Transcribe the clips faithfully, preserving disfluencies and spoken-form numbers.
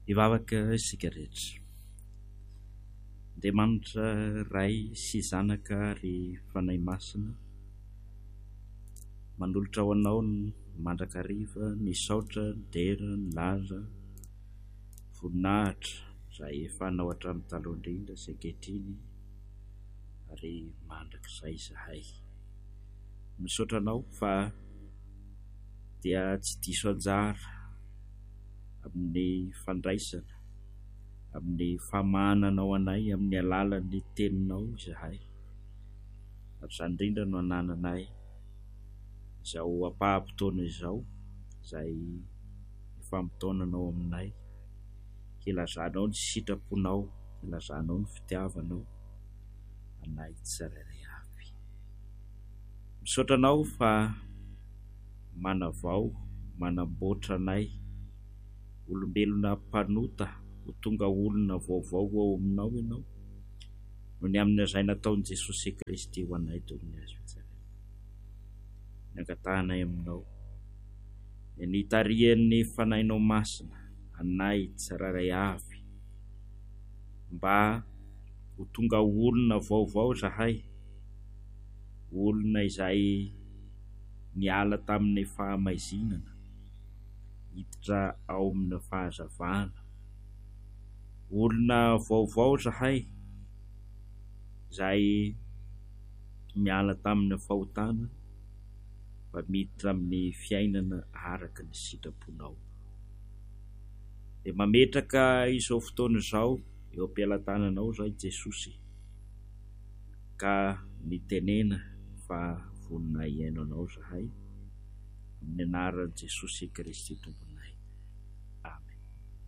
Hivavaka isika rehetra. Andriamanitra ray sy zanaka ary fanahy masina, manolotra ho anao ny mandrakariva, ny saotra, ny dera, ny laza, voninahitra izay efa anao hatramin'ny taloha indrindra sy ankehitriny ary mandrakizay izahay. Misaotra anao fa dia tsy diso anjara amin'ny fandraisana, amin'ny famahananao anay amin'ny alalan'ny teninao izahay. Ary izany indrindra no anananay izao ampaha-potoana izao izay famitaonanao aminay, ilazanao ny sitraponao, ilazanao ny fitiavanao anay tsirairay avy. Misaotra anao fa manavao, manamboatra anay olombelona mpanota ho tonga olona vaovao ao aminao ianao, noho ny amin'ny izay nataon'i Jesosy Kristy ho anay dominy azy tsara. Nangatahana aminao ny tarihan'ny fanahinao masina anay tsirairay avy, mba ho tonga olona vaovao zahay, olona izay niala tamin'ny fahamaizinana hiditra ao amin'ny fahazavana, olona vaovao zahay izay miala tamin'ny fahotana mba miditra amin'ny fiainana araka ny sitraponao. Dia mametraka izao fotoana izao eo am-pialantananao izay Jesosy, ka nitenena fa vonona iainanao zahay amin'ny anaran'i Jesosy Kristy tomponay. Amen.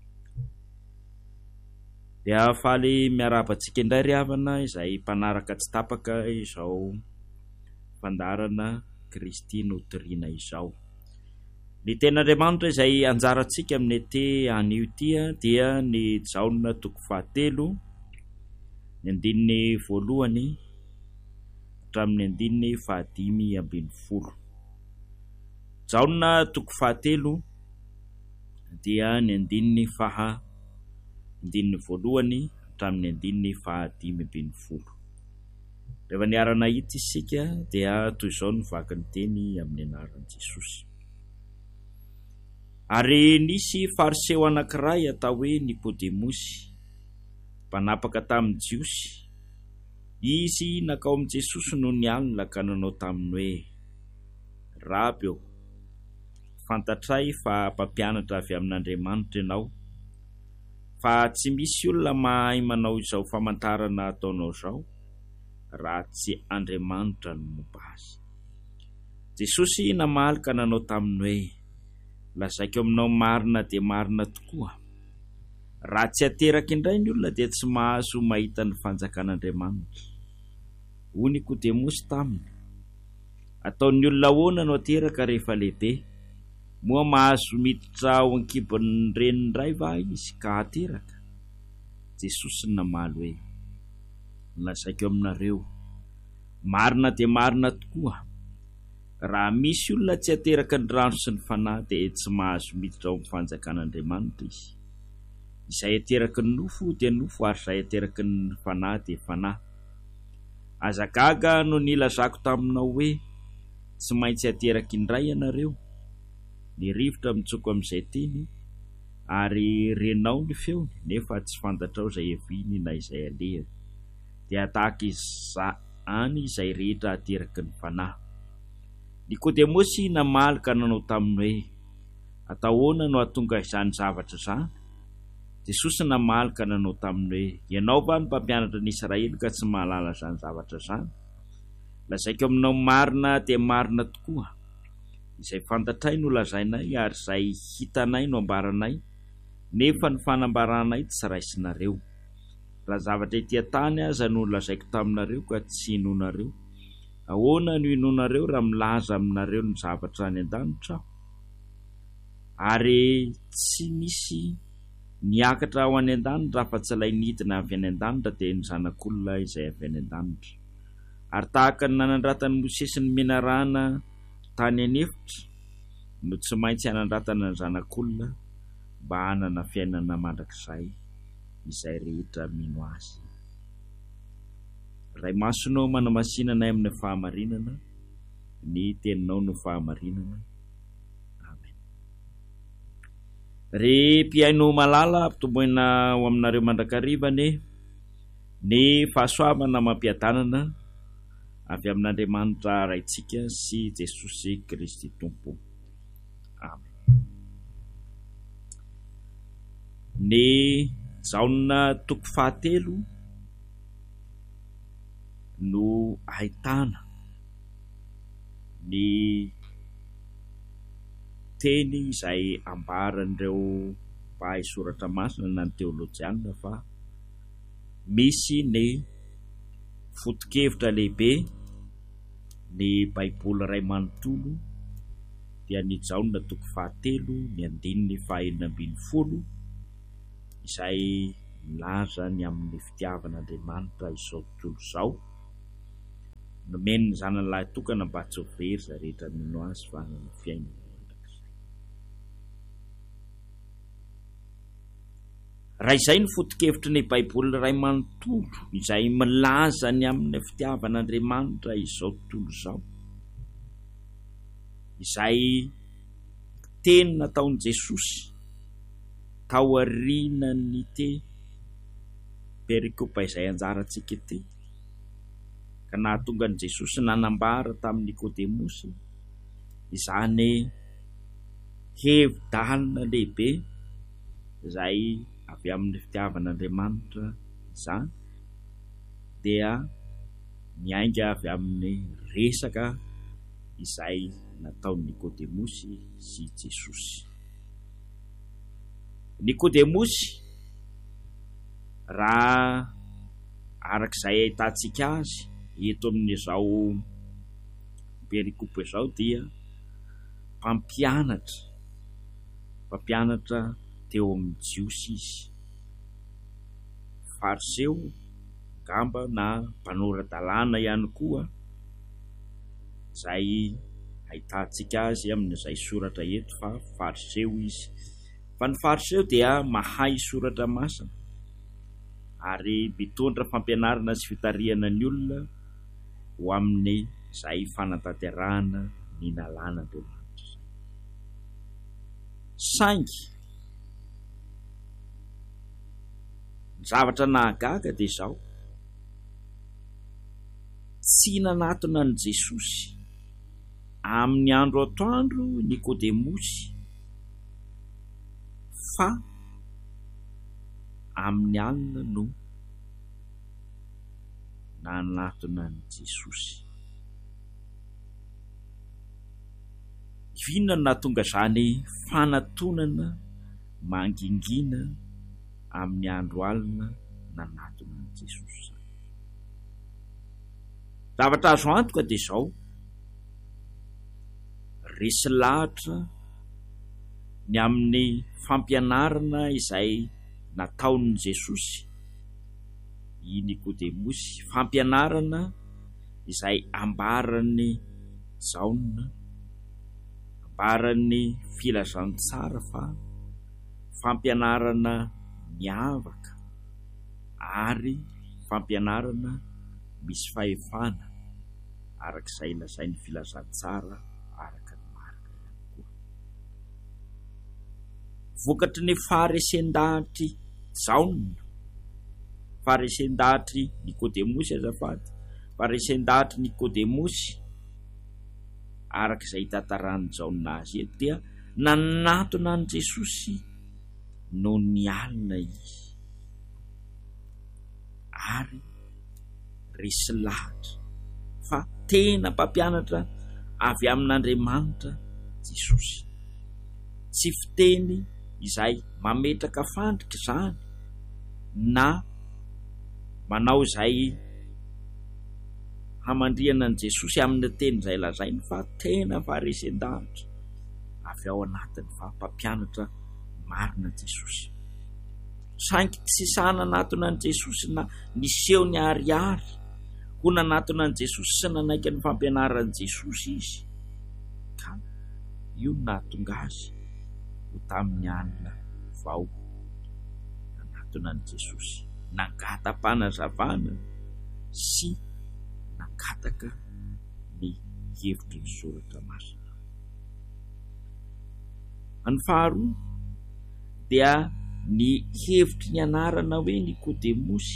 Dia faly miarabantsika indray ry havana izay mpanaraka tsy tapaka izao fandarana Kristy notoriana izao. Ny ten'Andriamanitra izay anjarantsika amin'ny ety anio tia dia ny Jaona toko fahatelo, ny andininy voalohany hatramin'ny andininy fahadimy ambin'ny folo. Jaona toko fahatelo dia ny andininy faha andininy voalohany hatramin'ny andininy fahadimy ambin'ny folo. Rehefa niarana hita isika dia toy izao ny vakany teny amin'ny anaran'i Jesosy. Ary nisy fariseo anankiray atao hoe Nikodemosy, mpanapaka tamin'i Jiosy. Izy nakao amin'i Jesosy no nialina ka nanao taminy hoe: Rabio, fantatray fa mpampianatra avy amin'Andriamanitra ianao, fa tsy misy olona mahay manao izao famantarana ataonao izao raha tsy Andriamanitra no momba azy. Jesosy namaly ka nanao taminy hoe: lazaiko aminao marina dia marina tokoa, raha tsy ateraka indray ny olona dia tsy mahazo mahita ny fanjakan'Andriamanitra. Hoy Nikodemosy taminy: ataon'ny olona ahoana no ateraka rehefa lehibe? Moa mahazo miditra ao an-kibon'ny reniny indray va izy ka ateraka? Jesosy namaly hoe: lazaiko aminareo, marina dia marina tokoa, raha misy olona tsy ateraka ny rano sy ny fanahy dia tsy mahazo miditra ao amin'ny fanjakan'Andriamanitra izy. Izay ateraky ny nofo dia nofo, ary izay ateraky ny fanahy dia fanahy. Aza gaga no nilazako taminao hoe tsy maintsy ateraky indray ianareo. Ny rivotra mitsoko amin'izay teny, ary renao ny feony, nefa tsy fantatrao izay eviany na izay alehany. Dia tahaka izany izay rehetra ateraky ny fanahy. Nikodemosy namaly ka nanao taminy hoe: atahoana no ahatonga izany zavatra izany? Jesosy namaly ka nanao taminy hoe: ianao va ny mpampianatra ny Israely ka tsy mahalala izany zavatra izany? Lazaiko aminao marina dia marina tokoa, izay fantatray no lazainay ary izay hitanay no ambaranay, nefa ny fanambaranay tsy raisinareo. Raha zavatra ety an-tany aza no lazaiko taminareo ka tsy hinonareo, ahoana no hinonareo raha milaza aminareo ny zavatra any an-danitra aho? Ary tsy misy niakatra ao any an-danitra raha fa tsy ilay nidina avy any an-danitra dia ny zanak'olona izay avy any an-danitra. Ary tahaka ny nanandratany Mosesy ny menarana tany anefitra no tsy maintsy hanandratana ny zanak'olona mba hanana fiainana mandrakizay izay rehetra mino azy. Ray masonao manamasinanay amin'ny fahamarinana, ny teninao no fahamarinana. Amen. Re mpiaino malala ampitomboina ao aminareo mandrakarivany ny fahasoavana mampiadanana avy amin'Andriamanitra raitsika sy Jesosy Kristy Tompo. Amen. Ny zaona toko fahatelo no ahitana ny teny izay ambaran'ireo mpahay soratra masina na ny teolojiana fa misy ny foto-kevitra lehibe ny Baiboly Ray Manontolo dia ny zaona toko fahatelo ny andininy fahaenina ambin'ny folo izay milaza ny amin'ny fitiavan'Andriamanitra izao tontolo izao. Nomeny ny zanany lahy tokana mba tsy ho very izay rehetra mino azy fa hanana fiainana mandrakizay. Raha izay ny foto-kevitry ny Baiboly Ray Manontolo izay milaza ny amin'ny fitiavan'Andriamanitra izao tontolo izao, izay teny nataon'i Jesosy tao aorianany te perikopa izay anjarantsika te, ka nahatonga an'i Jesosy nanambara tamin'ny Nikodemosy izany hevi-dalina lehibe izay avy amin'ny fitiavan'Andriamanitra izany, dia miainga avy amin'ny resaka izay nataon'i Nikodemosy sy Jesosy. Nikodemosy, raha arak'izay ahitantsika azy eto amin'izao perikopa izao, dia mpampianatra mpampianatra teo amin'ny Jiosy izy, fariseo gamba na mpanorandalàna ihany koa, izay ahitantsika azy amin'izay soratra eto fa fariseo izy. Fa ny fariseo dia mahay soratra masina ary mitondra fampianarana sy fitariana ny olona ho amin'ny izay fanatanterahana ny nalan'Andriamanitra. Saingy ny zavatra nahagaga dia izao, tsy nanatona ny Jesosy amin'ny andro atoandro Nikodemosy, fa amin'ny alina no nanatona ny Jesosy. Inona no nahatonga izany fanatonana mangingina amin'ny andro alina nanatona ny Jesosy? Zavatra azo antoka dia izao, resy lahatra ny amin'ny fampianarana izay nataon'i Jesosy i Nikodemosy, fampianarana izay ambarany zaona, ambarany filazantsara, fa fampianarana miavaka ary fampianarana misy fahefana arak'izay lazain'ny filazantsara araka ny marika ihany koa. Vokatry ny faharesen-dahatra zaona, faharesen-dahatra Nikodemosy azafady, faharesen-dahatra Nikodemosy arak'izay tantarany zaona azy eto, dia nanatona an' Jesosy no ny alina izy, ary resy lahatra fa tena mpampianatra avy amin'Andriamanitra Jesosy, tsy fiteny izay mametraka fandrika izany na manao izay hamandriana an' Jesosy amin'ny teny izay lazainy, fa tena faharesen-dahatra avy ao anatiny, fa mpampianatra marina Jesosy. Saingy tsy sananatona an' Jesosy na niseho ny ariary ho nanatona an' Jesosy sy nanaiky ny fampianaran' Jesosy izy, ka io nahatonga azy ho tamin'ny alina vaovao anatona an' Jesosy, nangata-panazavana sy nangataka ny hevitry ny soratra masina. Ny faharoa dia ny hevitry ny anarana hoe Nikodemosy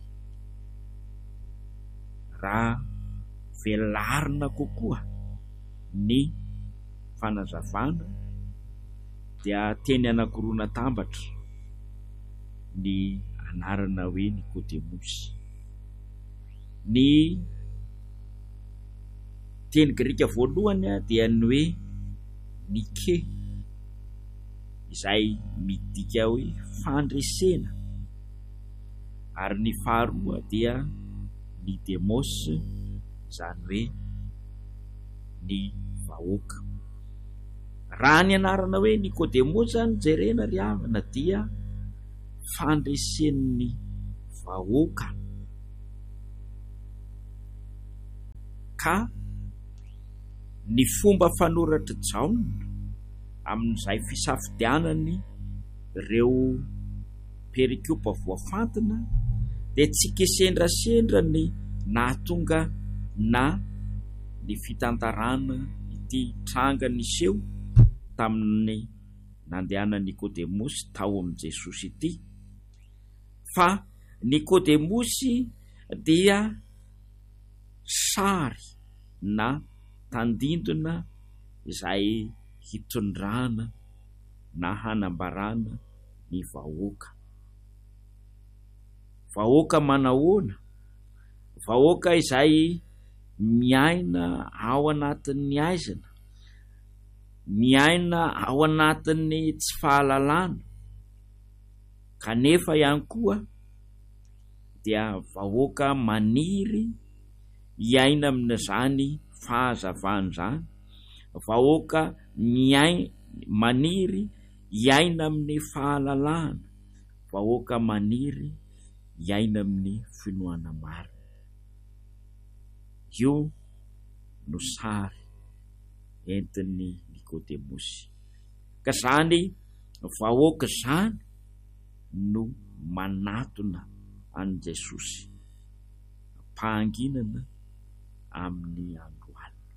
raha velarina kokoa ny fanazavana dia teny anankiroa natambatra ny anarana hoe Nikodemosy. Ny teny Grika voalohany dia ny hoe Nike, izay midika hoe fandresena, ary ny faharoa dia ny demos, izany hoe ny vahoaka. Raha ny anarana hoe Nikodemosy zany jerena ry havana dia fandresen'ny vahoaka, ka ny fomba fanoratra Jaona amin'izay fisafidianany ireo perikopa voafantina dia tsy kesendrasendra ny nahatonga na ny fitantarana ity tranga niseho tamin'ny nandehana Nikodemosy tao amin'i Jesosy ity, fa Nikodemosy dia sary na tandindona izay hitondrana na hanambarana ny vahoaka. Vahoaka manahoana? Vahoaka izay miaina ao anatin'ny aizana, miaina ao anatin'ny tsy fahalalana, kanefa ihany koa dia vahoaka maniry hiaina amin'izany fahazavana zany, vahoaka miaina maniry hiaina amin'ny fahalalana, vahoaka maniry hiaina amin'ny finoana marina. Io no sary entin'ny Nikodemosy, ka zany vahoaka zany no manatona an' Jesosy pahanginana amin'ny andro alina.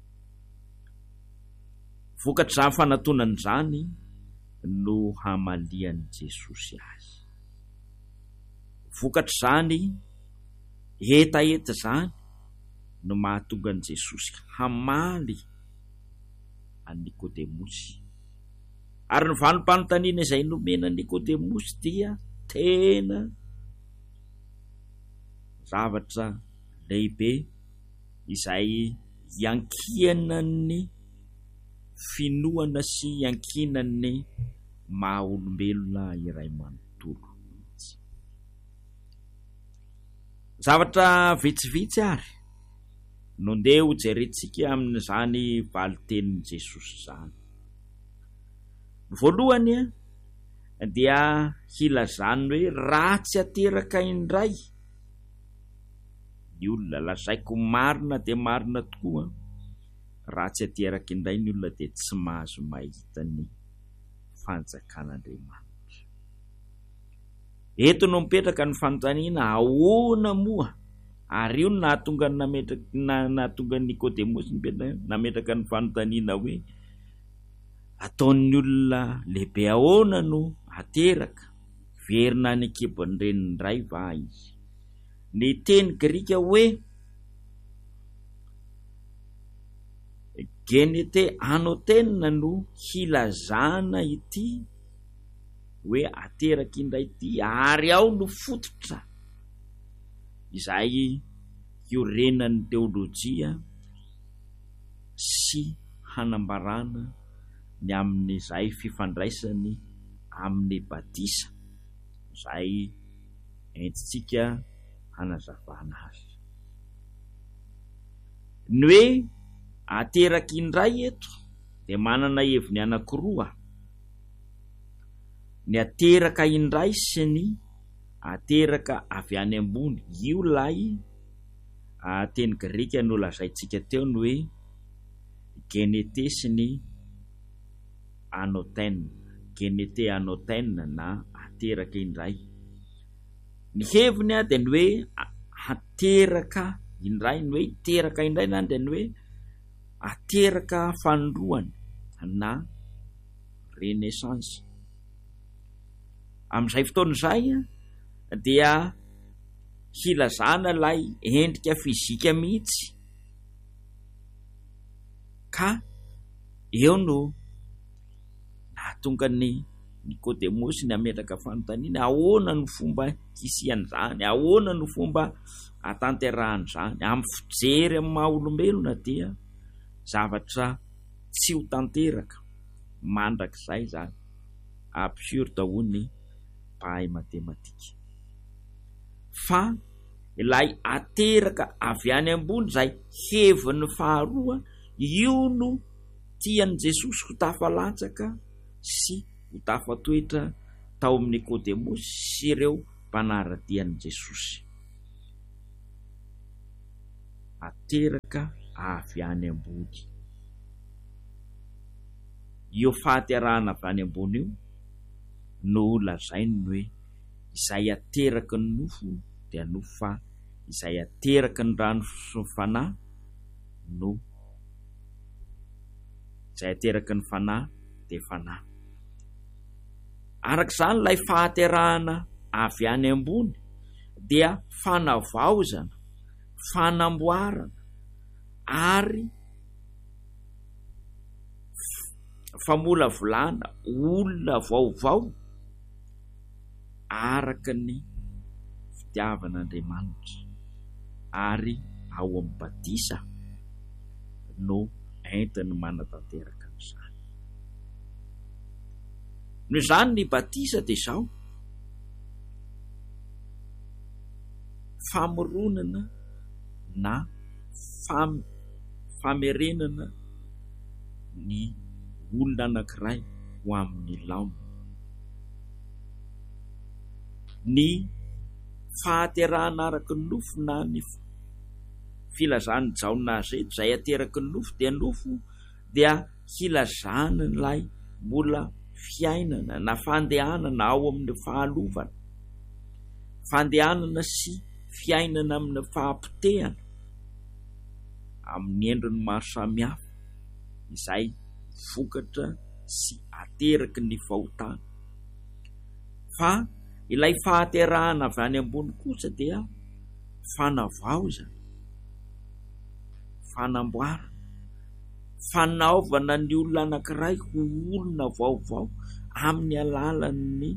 Vokatry zany fanatonany zany no hamalian' Jesosy azy. Vokatry zany etaeta zany no mahatonga an' Jesosy hamaly an' Nikodemosy, ary ny vanim-panontaniana izay nomena Nikodemosy dia tena zavatra lehibe izay iankinan'ny finoana sy iankinan'ny maha olombelona iray manontolo. Zavatra vitsivitsy ary no ndeha ho jerentsika amin'izany valitenin'i Jesosy zany. Voalohany dia hilazany hoe ratsy ateraka indray ny olona, lazaiko marina dia marina tokoa, ratsy ateraka indray ny olona dia tsy mahazo mahita ny fanjakan'Andriamanitra. Eto no mipetraka ny fanontaniana, ahoana moa? Ary io nahatonga nametraka nahatonga Nikodemosy nametraka ny fanontaniana hoe ataon'ny olona lehibe ahoana no ateraka, verina ny kibon'ny reniny indray va izy? Ny teny Grika hoe genete anotena no hilazana ity hoe ateraka indray ity, ary ao no fototra izay iorenan'ny teolojia sy hanambarana ny amin'izay fifandraisany amin'ny batisa, izay entitsika hanazavana azy. Ny hoe ateraka indray eto dia manana heviny anankiroa: ny ateraka indray sy ny ateraka avy any ambony. Io lay teny Grika no lazaitsika teo ny hoe genete sy ny anotena. genete anoten na ateraka indray. Ny heviny a dia ny hoe ateraka indray, ny hoe teraka indray na dia ny hoe ateraka fanondroany na renaissance. Amin'izay fotoana izay dia hilazana ilay endrika fizika mihitsy, ka eo no nahatonga ny Nikodemosy ny ametraka fanontaniana, ahoana no fomba hisian'izany, ahoana no fomba hatanterahany amin'ny fijery amin'ny maha olombelona dia zavatra tsy ho tanteraka mandrakizay zany, absurde hoy ny mpahay matematika. Fa ilay ateraka avy any ambony izay heviny faharoa, io no tian'i Jesosy ho tafalatsaka sy ho tafatoetra tao amin'ny Nikodemosy sy ireo mpanaradian'i Jesosy. Ateraka avy any ambony. Io fahaterahana avy any ambony io no lazainy hoe izay ateraky ny nofo dia nofo, fa izay ateraky ny rano sy ny fanahy no izay ateraky ny fanahy dia fanahy. Arak'izany ilay fahaterahana avy any ambony dia fanavaozana, fanamboarana ary famolavolana olona vaovao araka ny fitiavan'Andriamanitra, ary ao amin'ny batisa no entiny manatanteraka an'izany. Noho izany ny batisa dia izao famoronana na fam, famerenana ny olona anankiray ho amin'ny laona. Ny fahaterahana araky ny nofo na ny filazany jaona azeto izay ateraky ny nofo dia nofo dia hilazana ilay mbola fiainana na fandehanana ao amin'ny fahalovana, fandehanana sy fiainana amin'ny fahampitehana amin'ny endriny maro samihafa izay vokatra sy ateraky ny fahotana. Fa ilay fahaterahana avy any ambony kosa dia fanavaozana, fanamboarana, fanaovana ny olona anankiray ho olona vaovao amin'ny alalan'ny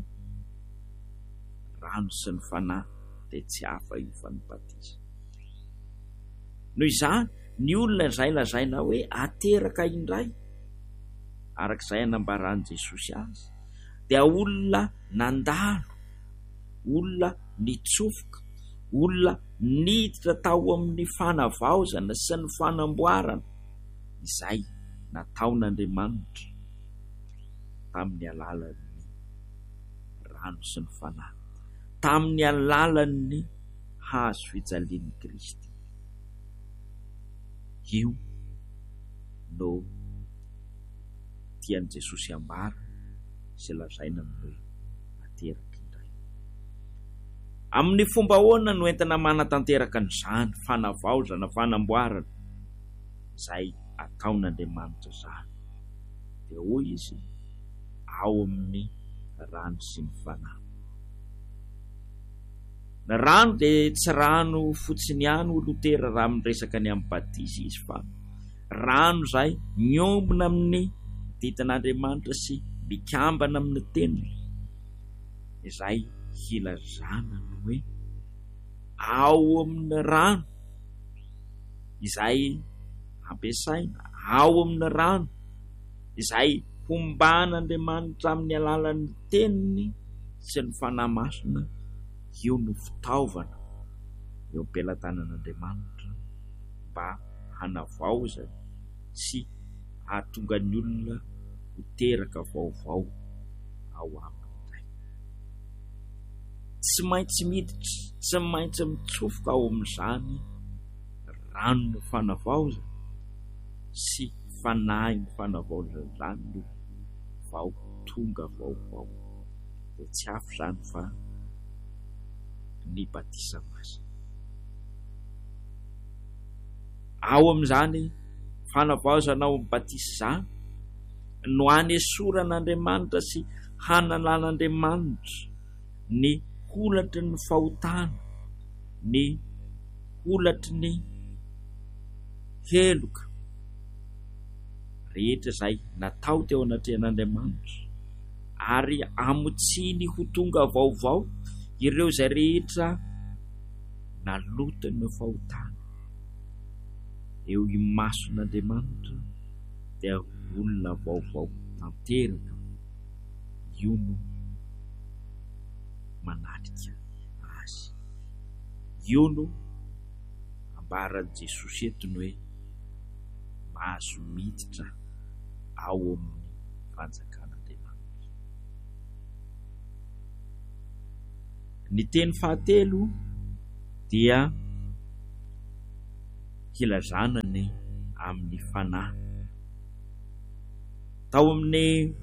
rano sy ny fanahy, dia tsy hafa io fa ny batisa. Noho izany ny olona izay lazaina hoe ateraka indray arak'izay anambaran'i Jesosy azy dia olona nandalo, olona nitsofoka, olona niditra tao amin'ny fanavaozana sy ny fanamboarana izay nataon'Andriamanitra tamin'ny alalan'ny rano sy ny fanahy, tamin'ny alalan'ny hazo fijalian'i Kristy. Io no tian'i Jesosy ambara sy lazaina amin'ny hoe ateraka indray. Amin'ny fomba ahoana no entina manatanteraka an'izany fanavaozana, fanamboarana izay ataon'Andriamanitra izany? Dia hoy izy ao amin'ny rano sy ny fanahy. Ny rano dia tsy rano fotsiny ihany ho lotera raha miresaka ny amin'ny batisa izy, fa rano izay miombona amin'ny ditin'Andriamanitra sy mikambana amin'ny teniny, izay hilazana ny hoe ao amin'ny rano izay ampiasaina, ao amin'ny rano izay homban'Andriamanitra amin'ny alalan'ny teniny sy ny fanahy masina, io no fitaovana eo am-pelatanan'Andriamanitra mba hanavaozana sy hahatonga ny olona ho teraka vaovao ao aminy. Tsy maintsy miditra, tsy maintsy mitsofoka ao amin'izany rano ny fanavaozana sy fanahy ny fanavaozana izany no vao tonga vaovao dia tsy afo zany fa ny batisa masina. Ao amin'izany fanavaozana ao amin'ny batisa zany no hanesoran'Andriamanitra sy hanalan'Andriamanitra ny holatry ny fahotana, ny holatry ny heloka rehetra izay natao teo anatrehan'Andriamanitra, ary amotsiny ho tonga vaovao ireo izay rehetra nalotany ny fahotana. Eo imason'Andriamanitra dia olona vaovao tanteraka, io no manatrika azy. Io no ambaran'i Jesosy etony hoe mahazo miditra ao amin'ny fanjakan'Andriamanitra. Ny teny fahatelo dia hilazana ny amin'ny fanahy. Tao amin'ny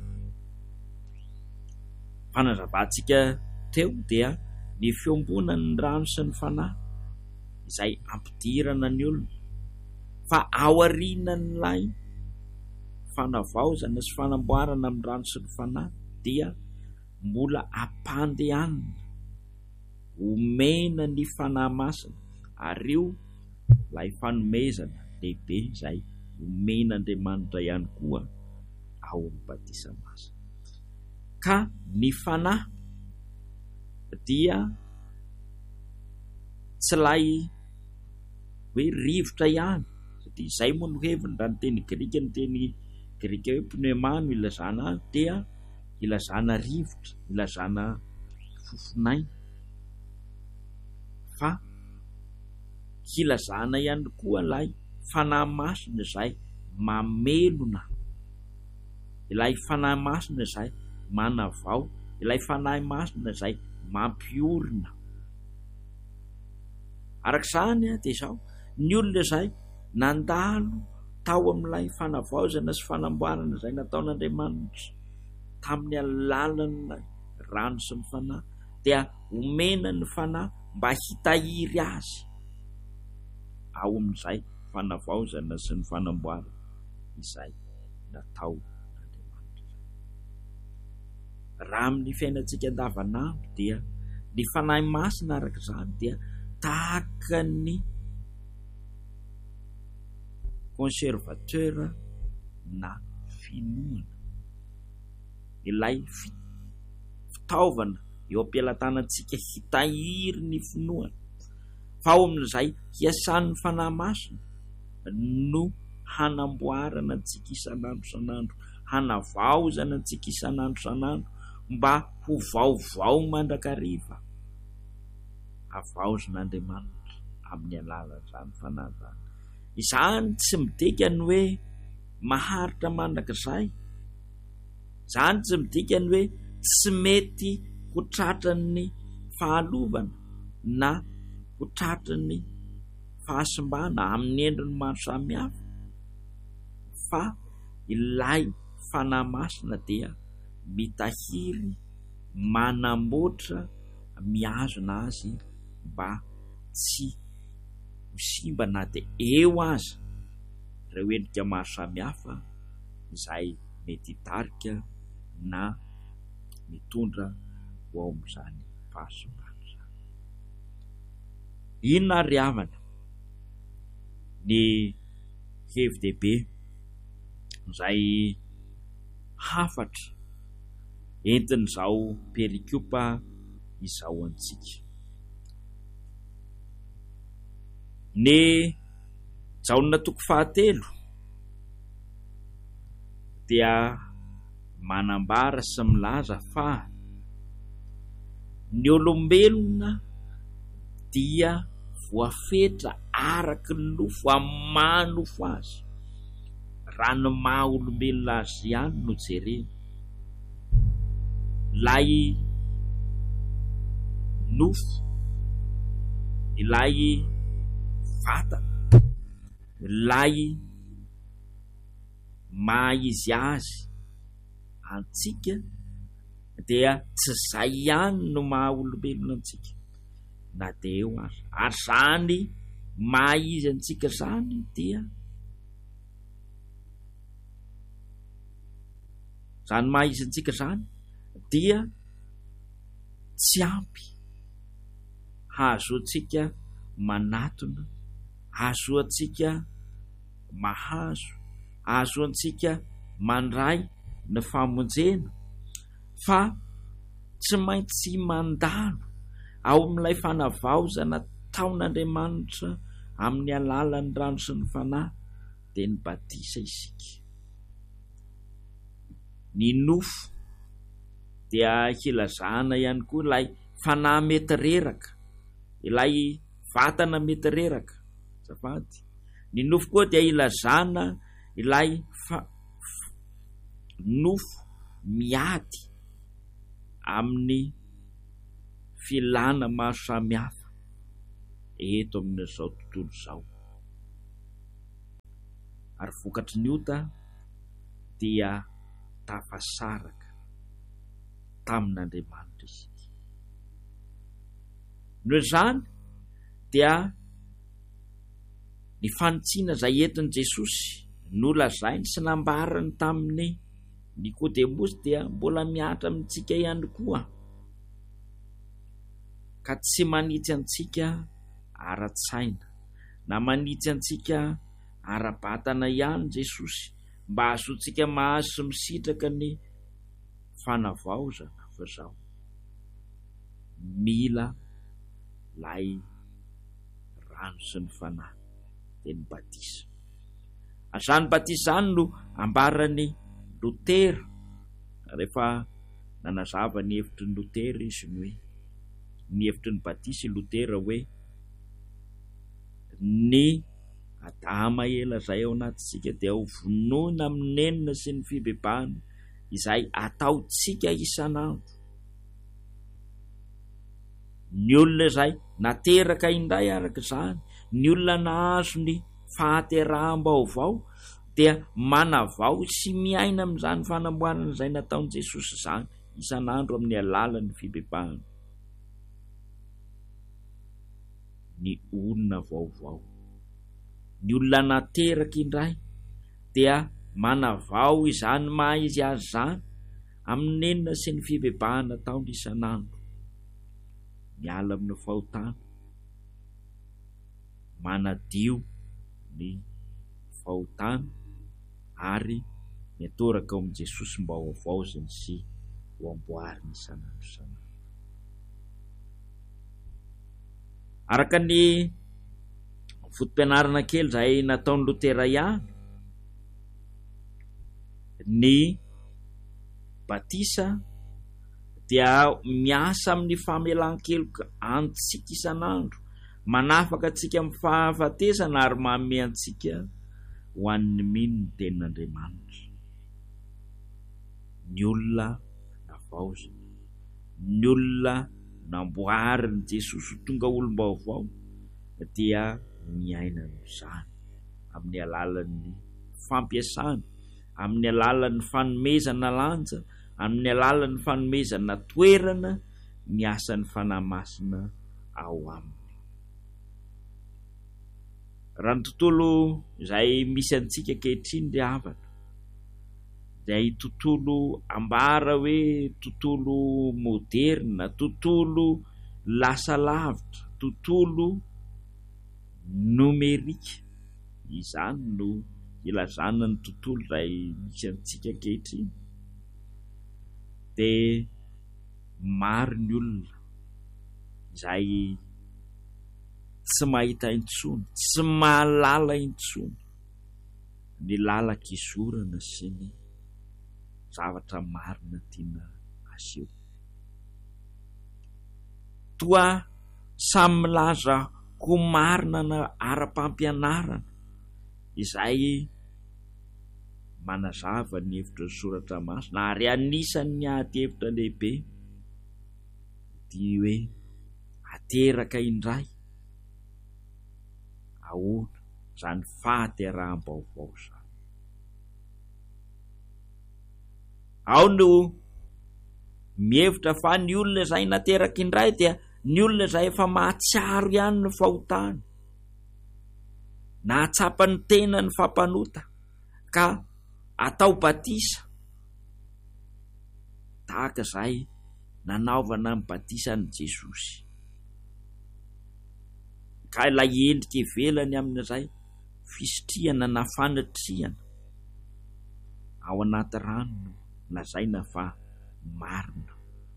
fanazavatsika teo dia ny fiombonan'ny rano sy ny fanahy izay ampidirana ny olona, fa ao aorianan'ilay fanavaozana sy fanamboarana amin'ny rano sy ny fanahy dia mbola ampandehanana omena ny fanahy masina, ary io ilay fanomezana lehibe izay omen'Andriamanitra ihany koa ao amin'ny batisa masina. Ka ny fanahy dia tsy lay hoe rivotra ihany, satria izay moa no heviny raha ny teny Grika, ny teny Grika hoe pneuma no ilazana azy, dia ilazana rivotra, ilazana fofonaina, fa hilazana ihany koa ilay fanahy masina izay mamelona, ilay fanahy masina izay manavao, ilay fanahy masina izay mampiorina. Arak'izany dia izao ny olona izay nandalo tao amin'ilay fanavaozana sy fanamboarana izay nataon'Andriamanitra tamin'ny alalan'ilay rano sy ny fanahy, dia omena ny fanahy mba hitahiry azy ao amin'izay fanavaozana sy ny fanamboarana izay natao n'Andriamanitra. Raha amin'ny fiainantsika andavanandro dia ny fanahy masina arak'izany dia tahaka ny conservateur na finoana, ilay fitaovana eo am-pialatanantsika hitahiry ny finoana. Fa ao amin'izay hiasan'ny fanahy masina no hanamboarana antsika isan'andro isan'andro, hanavaozana antsika isan'andro isan'andro mba ho vaovao mandrakariva, havaozan'Andriamanitra amin'ny alalan'izany fanahy zany. Izany tsy midika ny hoe maharitra mandrakizay, izany tsy midika ny hoe tsy mety ho tratran'ny fahalovana na ho tratran'ny fahasimbana amin'ny endriny maro samihafa, fa ilay fanahy masina dia mitahiry, manamboatra, mihazona azy mba tsy ho simba na dia eo azy ireo endrika maro samihafa izay mety hitarika na mitondra ho ao amin'izany fahasimbana izany. Inona ary havana ny hevi-dehibe izay hafatra entin'izao perikopa izao antsika. Ny jaonina toko fahatelo dia manambara sy milaza fa ny olombelona dia voafetra araky ny nofo amin'ny maha nofo azy. Raha ny maha olombelona azy ihany no jerena, ilay nofo, ilay vatana, ilay maha izy azy antsika dia tsy zay ihany no maha olombelona antsika na de eo ary ary zany maha izy antsika zany dia zany maha izy antsika zany dia tsy ampy hazo antsika manatona, hazo antsika mahazo, hazo antsika mandray ny famonjena, fa tsy maintsy mandalo ao amin'ilay fanavaozana taon'Andriamanitra amin'ny alalan'ny rano sy ny fanahy dia ny batisa isika. Ny nofo dia hilazana ihany koa ilay fanahy mety reraka, ilay vatana mety reraka. Zafady. Ny nofo koa dia hilazana ilay fa- nofo miady amin'ny filana maro samihafa eto amin'izao tontolo izao. Ary vokatry ny ota dia tafasaraka tamin'Andriamanitra isika. Noho izany dia ny fanitsiana izay entin' Jesosy nolazainy sy nambarany tamin'ny Nikodemosy dia mbola miatra amintsika ihany koa, ka tsy manitsy antsika ara-tsaina na manitsy antsika ara-batana ihany Jesosy mba hahazoantsika mahazo sy misitraka ny fanavaozana fa zao mila lay rano sy ny fanahy dia ny batisa. Azany batisa zany no ambarany Lotera rehefa nanazava ny hevitry ny Lotera izy ny hoe ny hevitry ny batisa Lotera hoe ny adama ela zay ao anatintsika dia ho vonoina amin'ny enina sy ny fibebahana izay ataotsika isanandro. Ny olona izay nateraka indray araka izany, ny olona nahazo ny fahateraham-baovao dia manavao sy miaina amin'izany fanamboarana izay nataon'i Jesosy izany isanandro amin'ny alalan'ny fibebahana. Ny olona vaovao, ny olona nateraka indray dia manavao izany maha izy azy zany amin'ny enina sy ny fibebahana taona isanandro, miala amin'ny fahotana, manadio ny fahotana ary miatoraka ao amin'i Jesosy mba ho avaozany sy ho amboariny isanandro isanandro. Araka ny fotom-pianarana kely izay nataon'ny Lotera ihany, ny batisa dia miasa amin'ny famelan-keloka antsika isanandro, manafaka antsika amin'ny fahafatesana ary manome antsika ho an'ny mino ny tenin'Andriamanitra. Ny olona navaozana, ny olona namboariny Jesosy tonga olom-baovao dia miaina amin'izany amin'ny alalan'ny fampiasana, amin'ny alalan'ny fanomezana lanja, amin'ny alalan'ny fanomezana toerana ny asan'ny fanahy masina ao aminy. Raha ny tontolo izay misy antsika ankehitriny dia havana, dia tontolo ambara hoe tontolo moderna, tontolo lasa lavitra, tontolo nomerika, izany no ilazana ny tontolo izay misy antsika ankehitriny. Dia maro ny olona izay tsy mahita intsony, tsy mahalala intsony ny lalak'izorana sy ny zavatra marina tiana aseho. Toa samy milaza ho marina na ara-pampianarana izay manazava ny hevitra ny soratra masina ary anisan'ny ady hevitra lehibe dia hoe ateraka indray ahoana zany fahateraham-baovao zany. Ao no mihevitra fa ny olona izay nateraky indray dia ny olona izay efa mahatsiaro ihany ny fahotana, na hatsapa ny tena ny fampanota ka atao batisa. Tahaka izay nanaovana ny batisan'i Jesosy. Ka ilay endrika ivelany amin'izay fisitriana na fanatriana ao anaty rano lazaina fa marina.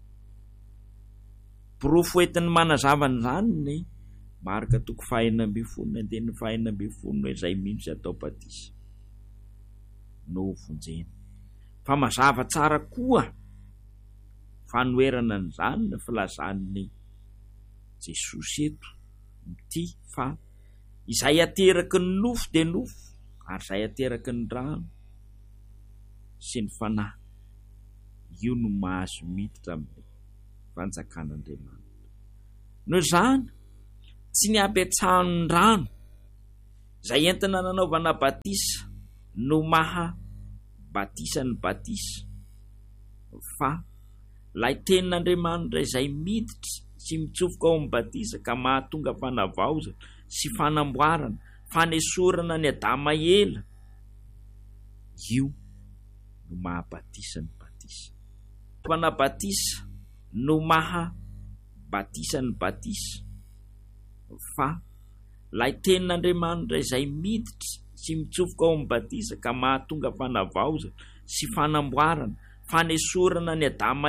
Profetiny manazavana izany ny marika toko fahaenina ambin'ny folo ny andininy fahaenina ambin'ny folo izay mihitsy atao batisa no vonjena. Fa mazava tsara koa fanoerana n'izany ny filazan'ny Jesosy eto ity fa izay ateraky ny nofo de nofo ary izay ateraky ny rano sy ny fanahy, io no mahazo miditra amin'ny fanjakan'Andriamanitra. Noho izany tsy ny ampetsahany ny rano izay entina nanaovana batisa no maha batisa ny batisa, fa lay tenin'Andriamanitra izay miditra sy mitsofoka ao amin'ny batisa ka mahatonga fanavaozana sy fanamboarana, fanesorana ny Adama ela, io no maha batisa ny batisa. Fana batisa no maha batisa ny batisa, fa lay tenin'Andriamanitra izay miditra sy mitsofoka ao amin'ny batisa ka mahatonga fanavaozana sy fanamboarana, fanesorana ny Adama